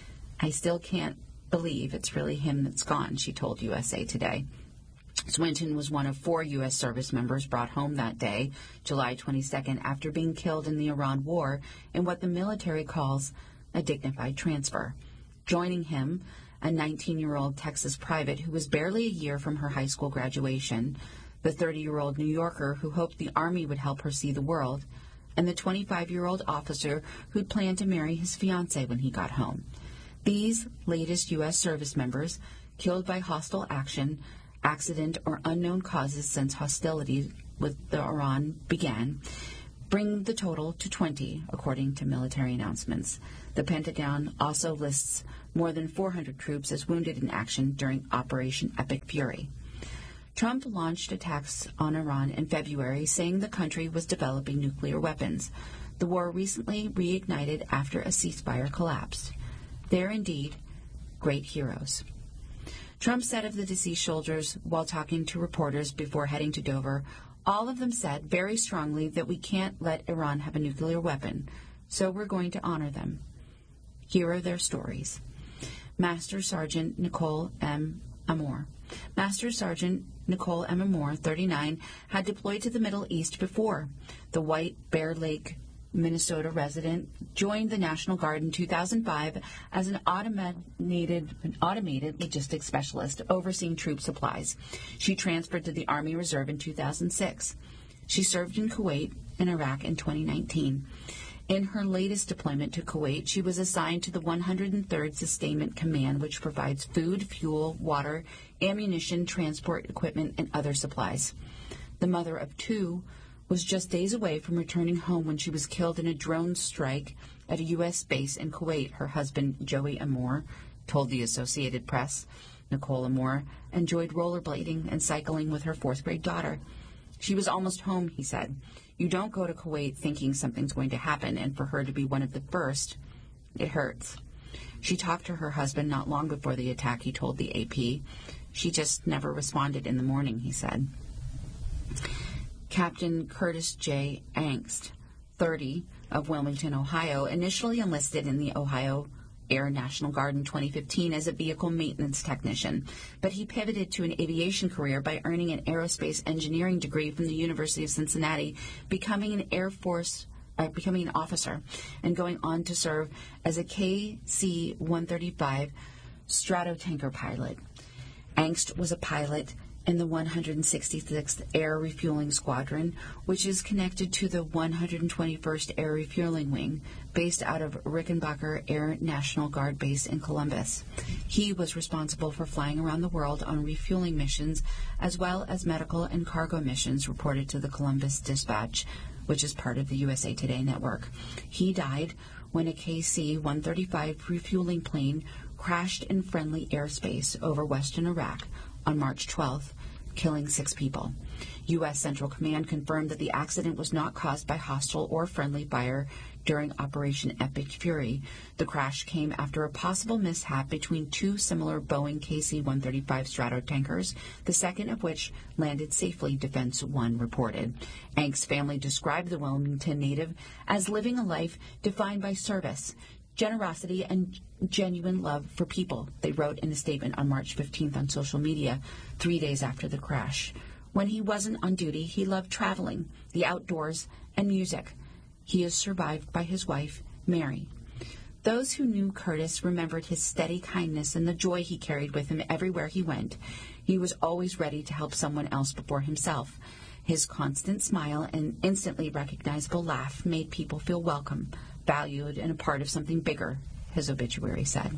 "I still can't believe it's really him that's gone," she told U S A Today. Swinton was one of four U S service members brought home that day, July twenty-second, after being killed in the Iran War in what the military calls a dignified transfer. Joining him, a nineteen-year-old Texas private who was barely a year from her high school graduation, the thirty-year-old New Yorker who hoped the Army would help her see the world, and the twenty-five-year-old officer who'd planned to marry his fiancée when he got home. These latest U S service members, killed by hostile action, accident, or unknown causes since hostilities with the Iran began, bring the total to twenty, according to military announcements. The Pentagon also lists more than four hundred troops as wounded in action during Operation Epic Fury. Trump launched attacks on Iran in February, saying the country was developing nuclear weapons. The war recently reignited after a ceasefire collapsed. They're indeed great heroes. Trump said of the deceased soldiers while talking to reporters before heading to Dover, all of them said very strongly that we can't let Iran have a nuclear weapon, so we're going to honor them. Here are their stories. Master Sergeant Nicole M. Amour. Master Sergeant Nicole M. Amour, thirty-nine, had deployed to the Middle East before. The White Bear Lake, Minnesota resident joined the National Guard in two thousand five as an automated, an automated logistics specialist overseeing troop supplies. She transferred to the Army Reserve in two thousand six. She served in Kuwait and Iraq in twenty nineteen. In her latest deployment to Kuwait, she was assigned to the one hundred third Sustainment Command, which provides food, fuel, water, ammunition, transport equipment, and other supplies. The mother of two was just days away from returning home when she was killed in a drone strike at a U S base in Kuwait. Her husband, Joey Amour, told the Associated Press. Nicole Amour enjoyed rollerblading and cycling with her fourth-grade daughter. She was almost home, he said. You don't go to Kuwait thinking something's going to happen, and for her to be one of the first, it hurts. She talked to her husband not long before the attack, he told the A P. She just never responded in the morning, he said. Captain Curtis J. Angst, thirty, of Wilmington, Ohio, initially enlisted in the Ohio Air National Guard in twenty fifteen as a vehicle maintenance technician, but he pivoted to an aviation career by earning an aerospace engineering degree from the University of Cincinnati, becoming an Air Force, uh, becoming an officer, and going on to serve as a K C one thirty-five Stratotanker pilot. Angst was a pilot in the one hundred sixty-sixth Air Refueling Squadron, which is connected to the one hundred twenty-first Air Refueling Wing, based out of Rickenbacker Air National Guard Base in Columbus. He was responsible for flying around the world on refueling missions, as well as medical and cargo missions, reported to the Columbus Dispatch, which is part of the U S A Today network. He died when a K C one thirty-five refueling plane crashed in friendly airspace over western Iraq on March twelfth, killing six people. U S Central Command confirmed that the accident was not caused by hostile or friendly fire during Operation Epic Fury. The crash came after a possible mishap between two similar Boeing K C one thirty-five Stratotankers, the second of which landed safely, Defense One reported. Angst's family described the Wilmington native as living a life defined by service, generosity, and genuine love for people, they wrote in a statement on March fifteenth on social media, three days after the crash. When he wasn't on duty, he loved traveling, the outdoors, and music. He is survived by his wife, Mary. Those who knew Curtis remembered his steady kindness and the joy he carried with him everywhere he went. He was always ready to help someone else before himself. His constant smile and instantly recognizable laugh made people feel welcome, valued, and a part of something bigger, his obituary said.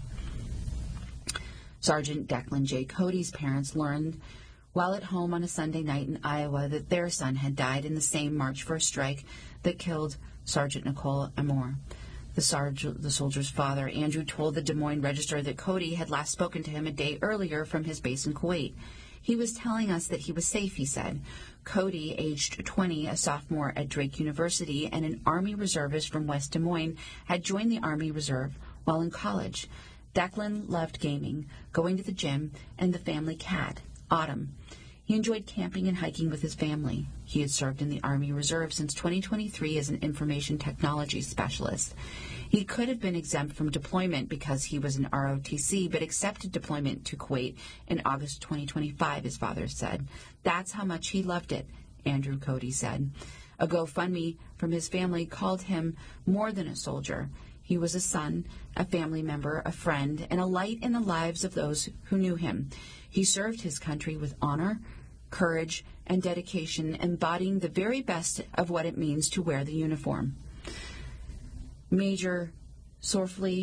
Sergeant Declan J. Cody's parents learned while at home on a Sunday night in Iowa that their son had died in the same March first strike that killed Sergeant Nicole Amour. The, Sarge, the soldier's father, Andrew, told the Des Moines Register that Cody had last spoken to him a day earlier from his base in Kuwait. He was telling us that he was safe, he said. Cody, aged twenty, a sophomore at Drake University and an Army reservist from West Des Moines, had joined the Army Reserve while in college. Declan loved gaming, going to the gym, and the family cat, Autumn. He enjoyed camping and hiking with his family. He had served in the Army Reserve since twenty twenty-three as an information technology specialist. He could have been exempt from deployment because he was an R O T C, but accepted deployment to Kuwait in August twenty twenty-five, his father said. That's how much he loved it, Andrew Cody said. A GoFundMe from his family called him more than a soldier. He was a son, a family member, a friend, and a light in the lives of those who knew him. He served his country with honor, courage, and dedication, embodying the very best of what it means to wear the uniform. Major Sorfley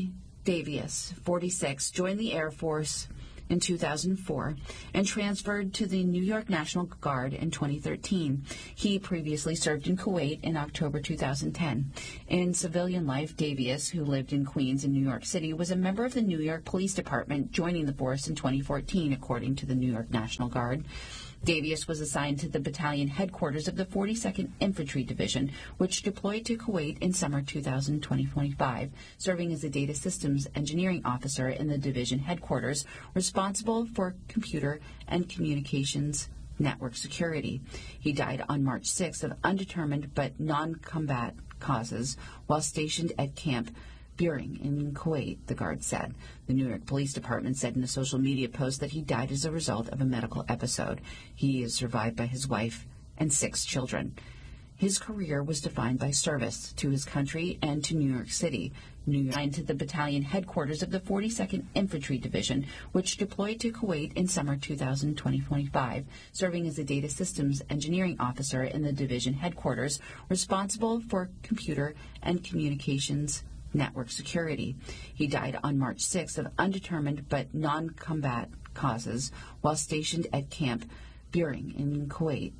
Davies, forty-six, joined the Air Force in two thousand four and transferred to the New York National Guard in twenty thirteen. He previously served in Kuwait in October two thousand ten. In civilian life, Davies, who lived in Queens and New York City, was a member of the New York Police Department, joining the force in twenty fourteen, according to the New York National Guard. Davies was assigned to the battalion headquarters of the forty-second Infantry Division, which deployed to Kuwait in summer two thousand twenty-five, serving as a data systems engineering officer in the division headquarters, responsible for computer and communications network security. He died on March sixth of undetermined but non-combat causes while stationed at Camp Buehring in Kuwait, the Guard said. The New York Police Department said in a social media post that he died as a result of a medical episode. He is survived by his wife and six children. His career was defined by service to his country and to New York City. New York assigned to the battalion headquarters of the forty-second Infantry Division, which deployed to Kuwait in summer two thousand twenty-five, serving as a data systems engineering officer in the division headquarters, responsible for computer and communications network security. He died on March sixth of undetermined but non-combat causes while stationed at Camp Buehring in Kuwait.